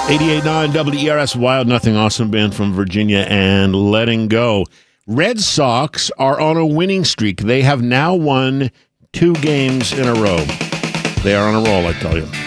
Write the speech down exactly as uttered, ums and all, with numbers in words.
eighty-eight point nine W E R S, Wild Nothing, awesome band from Virginia, and Letting Go. Red Sox are on a winning streak. They have now won two games in a row. They are on a roll, I tell you.